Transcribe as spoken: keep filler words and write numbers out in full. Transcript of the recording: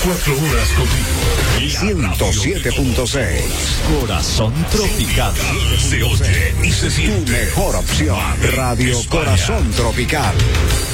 veinticuatro horas contigo. ciento siete punto seis. Corazón Tropical. Se oye y se siente. Tu mejor opción. Radio España. Corazón Tropical.